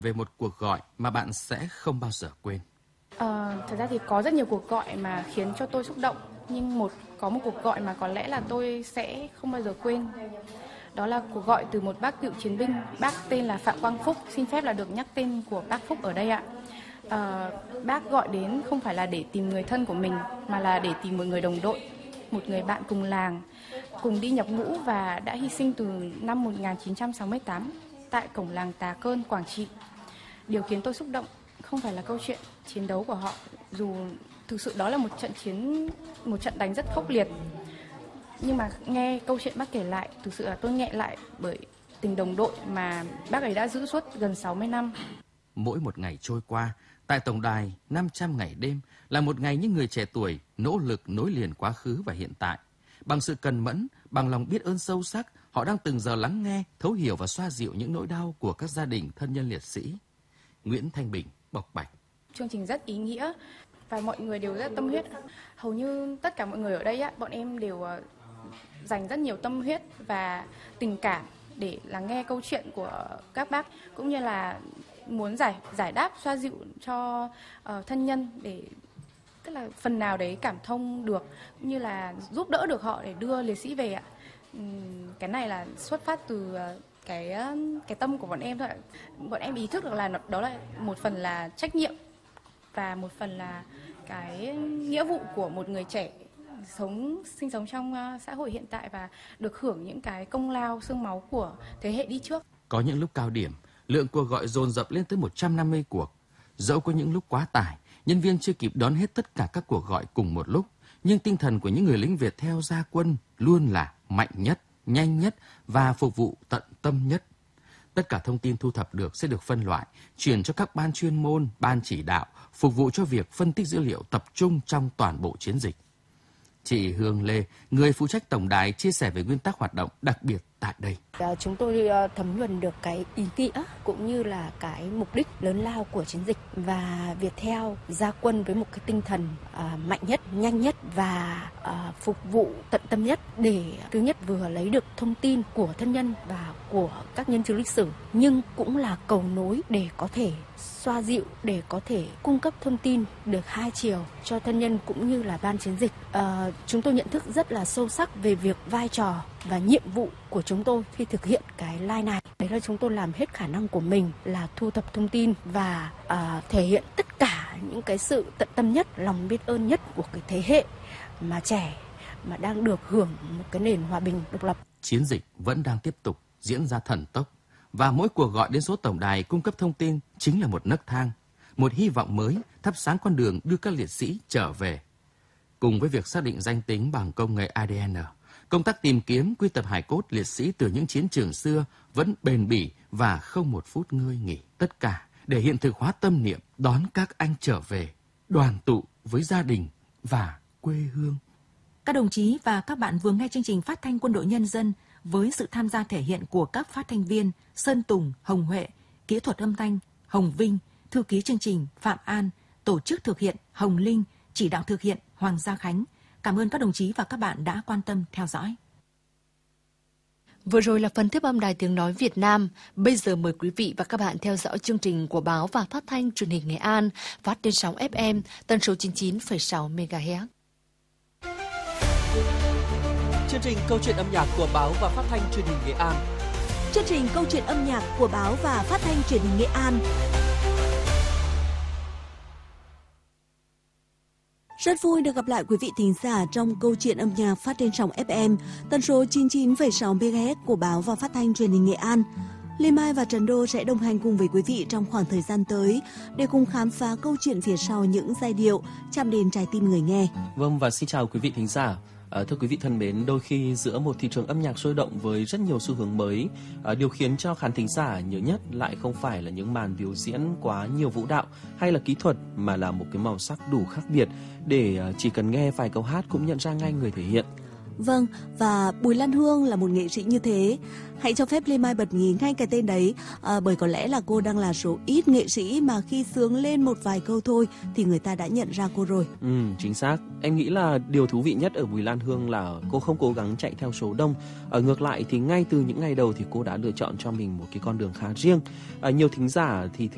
về một cuộc gọi mà bạn sẽ không bao giờ quên. Thật ra thì có rất nhiều cuộc gọi mà khiến cho tôi xúc động, nhưng có một cuộc gọi mà có lẽ là tôi sẽ không bao giờ quên. Đó là cuộc gọi từ một bác cựu chiến binh, bác tên là Phạm Quang Phúc, xin phép là được nhắc tên của bác Phúc ở đây ạ. Bác gọi đến không phải là để tìm người thân của mình, mà là để tìm một người đồng đội, một người bạn cùng làng, cùng đi nhập ngũ và đã hy sinh từ năm 1968 tại cổng làng Tà Cơn, Quảng Trị. Điều khiến tôi xúc động không phải là câu chuyện chiến đấu của họ, dù thực sự đó là một trận đánh rất khốc liệt. Nhưng mà nghe câu chuyện bác kể lại, thực sự là tôi nghẹn lại bởi tình đồng đội mà bác ấy đã giữ suốt gần 60 năm. Mỗi một ngày trôi qua, tại Tổng đài 500 ngày đêm là một ngày những người trẻ tuổi nỗ lực nối liền quá khứ và hiện tại. Bằng sự cần mẫn, bằng lòng biết ơn sâu sắc, họ đang từng giờ lắng nghe, thấu hiểu và xoa dịu những nỗi đau của các gia đình thân nhân liệt sĩ. Nguyễn Thanh Bình, Bộc Bạch. Chương trình rất ý nghĩa và mọi người đều rất tâm huyết. Hầu như tất cả mọi người ở đây, bọn em đều dành rất nhiều tâm huyết và tình cảm để lắng nghe câu chuyện của các bác, cũng như là muốn giải đáp, xoa dịu cho thân nhân, để tức là phần nào đấy cảm thông được, cũng như là giúp đỡ được họ để đưa liệt sĩ về ạ. Cái này là xuất phát từ cái tâm của bọn em thôi ạ. Bọn em ý thức được là đó là một phần là trách nhiệm và một phần là cái nghĩa vụ của một người trẻ sinh sống trong xã hội hiện tại và được hưởng những cái công lao xương máu của thế hệ đi trước. Có những lúc cao điểm, lượng cuộc gọi dồn dập lên tới 150 cuộc. Dẫu có những lúc quá tải, nhân viên chưa kịp đón hết tất cả các cuộc gọi cùng một lúc, nhưng tinh thần của những người lính Việt theo ra quân luôn là mạnh nhất, nhanh nhất và phục vụ tận tâm nhất. Tất cả thông tin thu thập được sẽ được phân loại, chuyển cho các ban chuyên môn, ban chỉ đạo, phục vụ cho việc phân tích dữ liệu tập trung trong toàn bộ chiến dịch. Chị Hương Lê, người phụ trách tổng đài, chia sẻ về nguyên tắc hoạt động đặc biệt tại đây. Chúng tôi thấm nhuần được cái ý nghĩa cũng như là cái mục đích lớn lao của chiến dịch, và Viettel ra quân với một cái tinh thần mạnh nhất, nhanh nhất và phục vụ tận tâm nhất, để thứ nhất vừa lấy được thông tin của thân nhân và của các nhân chứng lịch sử, nhưng cũng là cầu nối để có thể xoa dịu, để có thể cung cấp thông tin được hai chiều cho thân nhân cũng như là ban chiến dịch. Chúng tôi nhận thức rất là sâu sắc về việc vai trò và nhiệm vụ của chúng tôi khi thực hiện cái line này. Đấy là chúng tôi làm hết khả năng của mình là thu thập thông tin và thể hiện tất cả những cái sự tận tâm nhất, lòng biết ơn nhất của cái thế hệ mà trẻ mà đang được hưởng một cái nền hòa bình độc lập. Chiến dịch vẫn đang tiếp tục diễn ra thần tốc, và mỗi cuộc gọi đến số tổng đài cung cấp thông tin chính là một nấc thang, một hy vọng mới thắp sáng con đường đưa các liệt sĩ trở về. Cùng với việc xác định danh tính bằng công nghệ ADN, công tác tìm kiếm quy tập hài cốt liệt sĩ từ những chiến trường xưa vẫn bền bỉ và không một phút ngơi nghỉ. Tất cả để hiện thực hóa tâm niệm đón các anh trở về, đoàn tụ với gia đình và quê hương. Các đồng chí và các bạn vừa nghe chương trình phát thanh Quân đội Nhân dân với sự tham gia thể hiện của các phát thanh viên Sơn Tùng, Hồng Huệ, kỹ thuật âm thanh Hồng Vinh, thư ký chương trình Phạm An, tổ chức thực hiện Hồng Linh, chỉ đạo thực hiện Hoàng Gia Khánh. Cảm ơn các đồng chí và các bạn đã quan tâm theo dõi. Vừa rồi là phần tiếp âm Đài Tiếng Nói Việt Nam. Bây giờ mời quý vị và các bạn theo dõi chương trình của Báo và Phát thanh Truyền hình Nghệ An, phát trên sóng FM tần số 99,6 MHz. Chương trình Câu chuyện âm nhạc của Báo và Phát thanh Truyền hình Nghệ An. Chương trình Câu chuyện âm nhạc của Báo và Phát thanh Truyền hình Nghệ An. Rất vui được gặp lại quý vị thính giả trong Câu chuyện âm nhạc phát trên sóng FM tần số 99,6 MHz của Báo và Phát thanh Truyền hình Nghệ An. Lê Mai và Trần Đô sẽ đồng hành cùng với quý vị trong khoảng thời gian tới để cùng khám phá câu chuyện phía sau những giai điệu chạm đến trái tim người nghe. Vâng, và xin chào quý vị thính giả. Thưa quý vị thân mến, đôi khi giữa một thị trường âm nhạc sôi động với rất nhiều xu hướng mới, điều khiến cho khán thính giả nhớ nhất lại không phải là những màn biểu diễn quá nhiều vũ đạo hay là kỹ thuật, mà là một cái màu sắc đủ khác biệt để chỉ cần nghe vài câu hát cũng nhận ra ngay người thể hiện. Vâng, và Bùi Lan Hương là một nghệ sĩ như thế. Hãy cho phép Lê Mai bật mí ngay cái tên đấy, bởi có lẽ là cô đang là số ít nghệ sĩ mà khi sướng lên một vài câu thôi thì người ta đã nhận ra cô rồi. Chính xác. Em nghĩ là điều thú vị nhất ở Bùi Lan Hương là cô không cố gắng chạy theo số đông. Ngược lại thì ngay từ những ngày đầu thì cô đã lựa chọn cho mình một cái con đường khá riêng. Nhiều thính giả thì